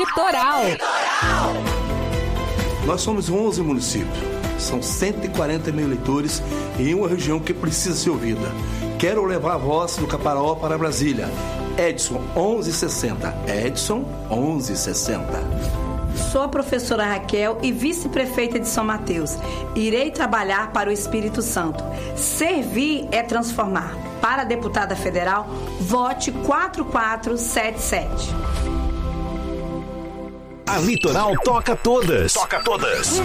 Litoral. Nós somos 11 municípios. São 140 mil eleitores em uma região que precisa ser ouvida. Quero levar a voz do Caparaó para Brasília. Edson 1160. Edson 1160. Sou a professora Raquel e vice-prefeita de São Mateus. Irei trabalhar para o Espírito Santo. Servir é transformar. Para a deputada federal, vote 4477. A Litoral toca todas. Toca todas.